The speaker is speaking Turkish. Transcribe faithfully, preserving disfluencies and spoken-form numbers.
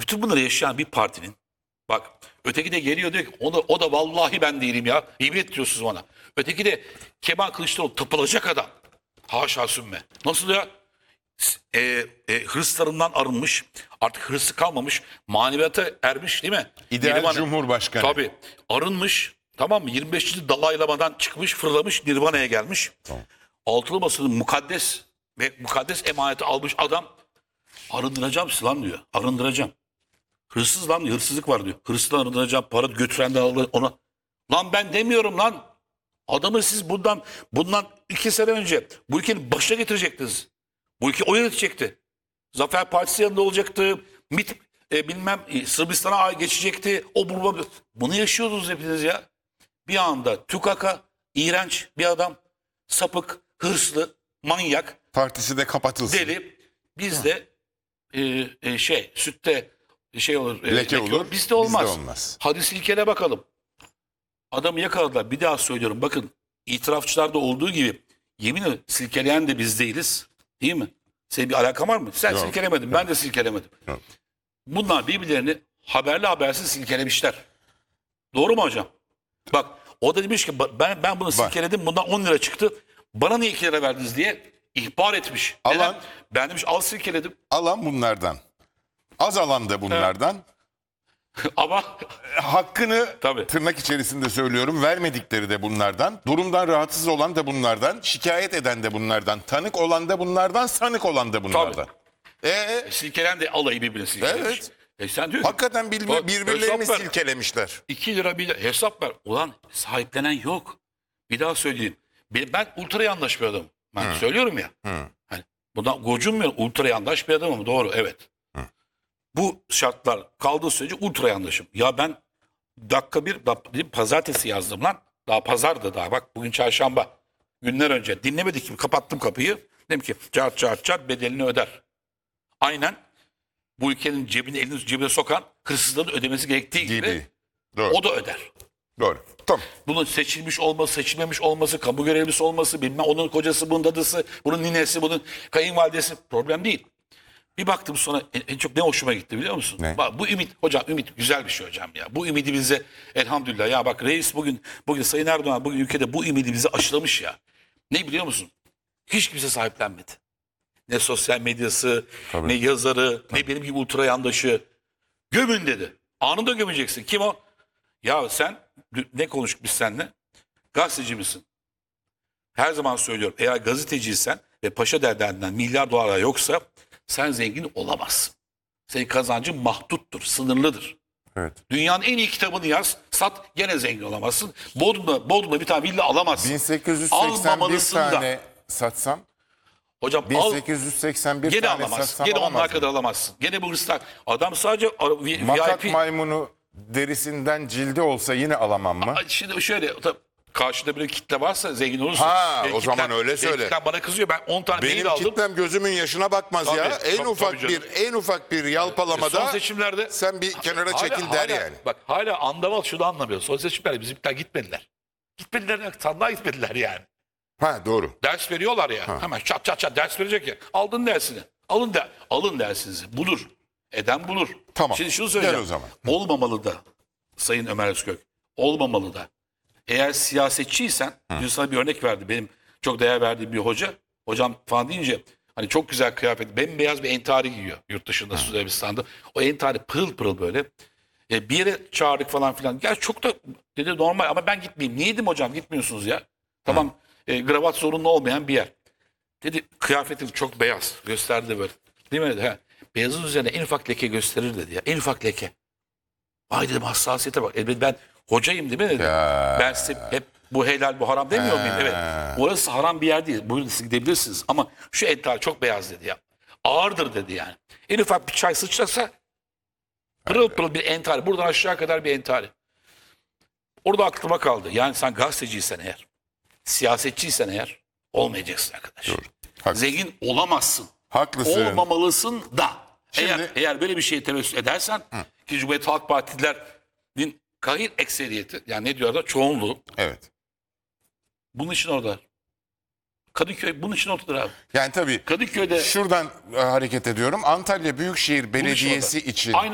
bütün bunları yaşayan bir partinin, bak öteki de geliyor diyor ki o da, o da vallahi ben değilim ya. Yemin ettiriyorsunuz bana. Öteki de Kemal Kılıçdaroğlu tapılacak adam. Haşa sümme. Nasıl ya? E, e, hırslarından arınmış. Artık hırsı kalmamış. Maneviyata ermiş değil mi? İdeal Nirvana- Cumhurbaşkanı. Tabii. Arınmış. Tamam mı? yirmi beşinci dalaylamadan çıkmış, fırlamış, Nirvana'ya gelmiş. Tamam. Altılı Masa'nın mukaddes ve mukaddes emaneti almış adam arındıracağım sizi lan diyor. Arındıracağım. Hırsız lan diyor. Hırsızlık var diyor. Hırsızdan arındıracağım. Para götürenden alır ona. Lan ben demiyorum lan. Adamı siz bundan bundan iki sene önce bu ülkenin başına getirecektiniz. Bu ülke o yönetecekti. Zafer Partisi yanında olacaktı. MİT e, bilmem e, Sırbistan'a geçecekti. O burma, bunu yaşıyordunuz hepiniz ya. Bir anda Tükaka iğrenç bir adam. Sapık, hırslı, manyak, Partisi de kapatılsın. deli. Biz de e, e, şey sütte şey olur. e, Leke olur, Bizde olmaz. bizde olmaz. Hadi silkele bakalım. Adamı yakaladılar. Bir daha söylüyorum. Bakın itirafçılarda olduğu gibi yemin ederim silkeleyen de biz değiliz. Değil mi? Senin bir alakan var mı? Sen Yok. silkelemedin. Ben de silkelemedim. Yok. Bunlar birbirlerini haberli habersiz silkelemişler. Doğru mu hocam? Bak o da demiş ki ben ben bunu silkeledim. Bundan on lira çıktı. Bana niye iki lira verdiniz diye ihbar etmiş. Neden? Alan- Ben demiş al silkeledim. Alan bunlardan. Az alan da bunlardan. Ama Hakkını Tabii. tırnak içerisinde söylüyorum vermedikleri de bunlardan. Durumdan rahatsız olan da bunlardan. Şikayet eden de bunlardan. Tanık olan da bunlardan. Sanık olan da bunlardan. Ee, silkelen de alayı birbirine silkelemiş. Evet. E sen diyor ki, hakikaten bir- bak, birbirlerini hesap ver. silkelemişler. iki lira bir hesap ver. Ulan sahiplenen yok. Bir daha söyleyeyim. Ben, ben ultra yandaş bir adamım. Ben söylüyorum ya. Hani bundan gocunmuyorum. Ultra yandaş bir adamım. Doğru evet. Bu şartlar kaldığı sürece ultra yandaşım. Ya ben dakika bir da, pazartesi yazdım lan. Daha pazardı daha. Bak bugün çarşamba. Günler önce. Dinlemedik gibi kapattım kapıyı. Dedim ki çat çat çat bedelini öder. Aynen bu ülkenin cebine elini cebine sokan hırsızların ödemesi gerektiği gibi, Gibi. Doğru. o da öder. Doğru. Tamam. Bunun seçilmiş olması, seçilmemiş olması, kamu görevlisi olması, bilmem onun kocası, bunun dadısı, bunun ninesi, bunun kayınvalidesi problem değil. Bir baktım sonra en, en çok ne hoşuma gitti biliyor musun? Ne? Bak, bu ümit hocam, ümit güzel bir şey hocam ya. Bu ümidi bize elhamdülillah ya bak reis bugün bugün Sayın Erdoğan bugün ülkede bu ümidi bize aşılamış ya. Ne biliyor musun? Hiç kimse sahiplenmedi. Ne sosyal medyası, Tabii. ne yazarı, ne benim gibi ultra yandaşı. Gömün dedi. Anında gömeceksin. Kim o? Ya sen ne konuştuk biz seninle? Gazeteci misin? Her zaman söylüyorum. Eğer gazeteciysen ve paşa derdinden milyar dolar yoksa sen zengin olamazsın. Senin kazancın mahduttur, sınırlıdır. Evet. Dünyanın en iyi kitabını yaz, sat gene zengin olamazsın. Bodrum'da, Bodrum'da bir tane villa alamazsın. bin sekiz yüz seksen bir Almamalısın da. tane satsam, Hocam al, bin sekiz yüz seksen bir gene tane alamazsın. satsam Gene alamaz onlar mıyım? kadar alamazsın. Gene bu hırslar. Adam sadece V- Makat V I P. maymunu derisinden cildi olsa yine alamam mı? Şimdi şöyle tabii, karşıda bir kitle varsa zengin olursun. Ha, Benim o zaman öyle benim söyle. kitlem bana kızıyor. Ben on tane mail Benim aldım. kitlem gözümün yaşına bakmaz Tabii, ya. En tabii, ufak tabii bir canım. en ufak bir yalpalamada Son seçimlerde sen bir kenara Hala- çekil der hala- yani. Bak hala Andaval şunu anlamıyor. Son seçimlerde bizimkiler gitmediler. Gitmediler, sandığa gitmediler yani. Ha doğru. Ders veriyorlar ya. Hemen çat çat çat ders verecek ya. Aldın dersini. Alın der, alın dersinizi. Bulur. Eden bulur. Tamam. Şimdi şunu söyleyeceğim. Gel o zaman. Olmamalı da Sayın Ömer Özkök. Olmamalı da. Eğer siyasetçiysen, dün sana bir örnek verdi. Benim çok değer verdiğim bir hoca. Hocam falan deyince hani çok güzel kıyafet, bembeyaz bir entari giyiyor yurt dışında, Suudi Arabistan'da. O entari pırıl pırıl böyle. E, bir yere çağırdık falan filan. Gel çok da dedi normal ama ben gitmeyeyim. Niye dedim hocam gitmiyorsunuz ya? Tamam e, kravat zorunlu olmayan bir yer. Dedi kıyafetim çok beyaz. Gösterdi böyle. Değil mi dedi? He. Beyazın üzerine en ufak leke gösterir dedi ya. En ufak leke. Ay dedim hassasiyete bak. E, ben hocayım değil mi dedi. Ya. Ben size hep bu helal bu haram demiyor muyum? Evet. Orası haram bir yer değil. Buyurun siz gidebilirsiniz. Ama şu entari çok beyaz dedi ya. Ağırdır dedi yani. En ufak bir çay sıçrasa pırıl pırıl bir entari. Buradan aşağı kadar bir entari. Orada aklıma kaldı. Yani sen gazeteciysen eğer, siyasetçiysen eğer olmayacaksın arkadaş. Doğru. Haklısın. Zengin olamazsın. Haklısın. Olmamalısın da. Şimdi- eğer, eğer böyle bir şeye tevessül edersen ki Cumhuriyet Halk Partililerin kahir ekseriyeti yani ne diyorlar çoğunluğu Evet. bunun için orada. Kadıköy bunun için ortadır abi. Yani tabii Kadıköy'de şuradan e, hareket ediyorum. Antalya Büyükşehir bunun için Belediyesi orada. için Aynen